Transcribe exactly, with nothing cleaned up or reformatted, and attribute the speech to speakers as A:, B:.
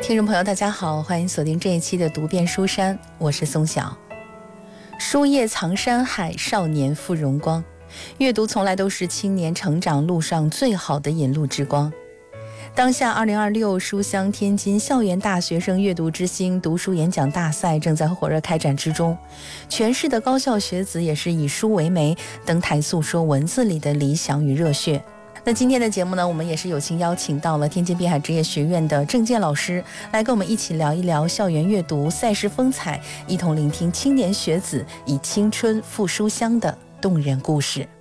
A: 听众朋友大家好，欢迎锁定这一期的读遍书山，我是宋晓。书叶藏山海，少年付荣光。阅读从来都是青年成长路上最好的引路之光。当下二零二六书香天津校园大学生阅读之星读书演讲大赛正在火热开展之中，全市的高校学子也是以书为媒，登台诉说文字里的理想与热血。那今天的节目呢，我们也是有幸邀请到了天津滨海职业学院的郑健老师，来跟我们一起聊一聊校园阅读赛事风采，一同聆听青年学子以青春赴书香的动人故事。